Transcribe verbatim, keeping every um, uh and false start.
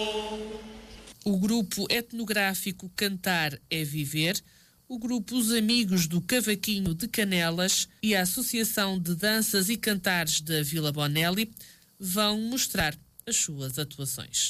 O grupo etnográfico Cantar é Viver, o grupo Os Amigos do Cavaquinho de Canelas e a Associação de Danças e Cantares da Vila Bonelli vão mostrar as suas atuações.